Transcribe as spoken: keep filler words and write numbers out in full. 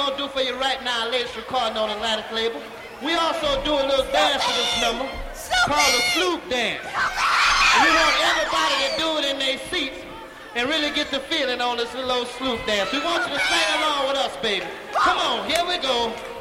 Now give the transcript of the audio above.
gonna do for you right now, latest recording on Atlantic label. We also do a little dance to this number called the Sloop Dance. And we want everybody to do it in their seats and really get the feeling on this little old Sloop Dance. We want you to sing along with us, baby. Come on, here we go.